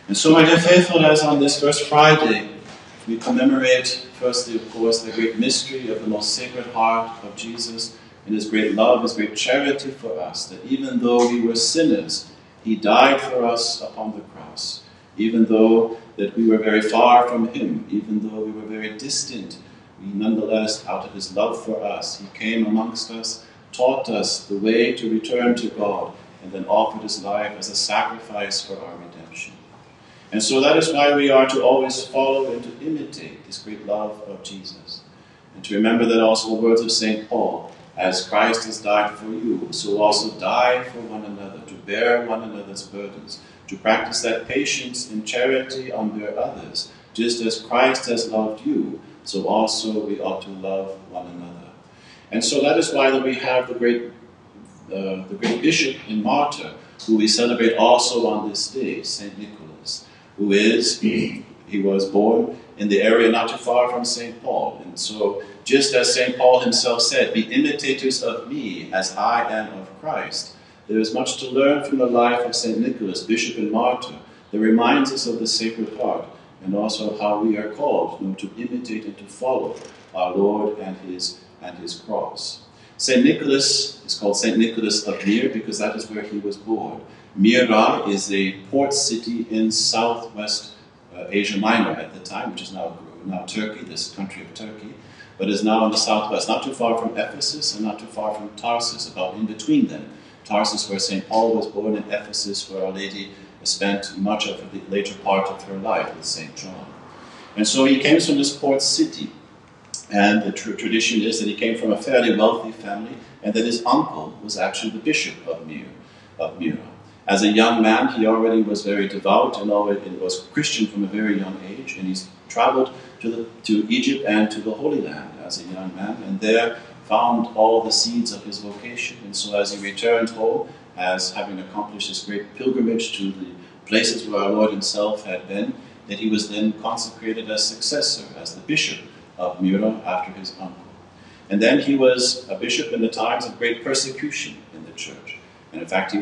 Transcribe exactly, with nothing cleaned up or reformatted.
And so, my dear faithful, as on this First Friday, we commemorate, firstly, of course, the great mystery of the most sacred heart of Jesus and his great love, his great charity for us, that even though we were sinners, he died for us upon the cross. Even though that we were very far from him, even though we were very distant, we nonetheless, out of his love for us, he came amongst us, taught us the way to return to God, and then offered his life as a sacrifice for our redemption. And so that is why we are to always follow and to imitate this great love of Jesus. And to remember that also the words of Saint Paul, as Christ has died for you, so also die for one another, to bear one another's burdens, to practice that patience and charity unto others, just as Christ has loved you, so also we ought to love one another. And so that is why that we have the great, uh, the great bishop and martyr, who we celebrate also on this day, Saint Nicholas, who is, he, he was born in the area not too far from Saint Paul. And so, just as Saint Paul himself said, be imitators of me as I am of Christ, there is much to learn from the life of Saint Nicholas, bishop and martyr, that reminds us of the Sacred Heart, and also how we are called, you know, to imitate and to follow our Lord and his, and his cross. Saint Nicholas is called Saint Nicholas of Myr because that is where he was born. Myra is a port city in southwest uh, Asia Minor at the time, which is now, now Turkey, this country of Turkey, but is now in the southwest, not too far from Ephesus and not too far from Tarsus, about in between them. Tarsus, where Saint Paul was born, and Ephesus, where Our Lady spent much of the later part of her life with Saint John. And so he came from this port city, and the tr tradition is that he came from a fairly wealthy family, and that his uncle was actually the bishop of Myra. Of Myra. As a young man, he already was very devout and already was Christian from a very young age, and he's traveled to, the, to Egypt and to the Holy Land as a young man, and there found all the seeds of his vocation. And so as he returned home, as having accomplished this great pilgrimage to the places where our Lord himself had been, that he was then consecrated as successor, as the bishop of Myra after his uncle. And then he was a bishop in the times of great persecution in the church. And in fact, he